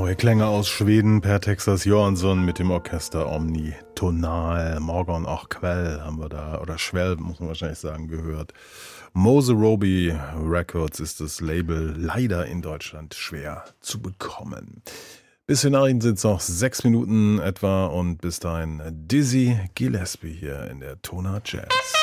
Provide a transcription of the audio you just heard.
Neue Klänge aus Schweden per Texas Johansson mit dem Orchester Omnitonal. Morgon auch Quell haben wir da, oder Schwell muss man wahrscheinlich sagen, gehört. Mose Roby Records ist das Label, leider in Deutschland schwer zu bekommen. Bis für Nachrichten sind es noch 6 Minuten etwa und bis dahin Dizzy Gillespie hier in der Tonart Jazz.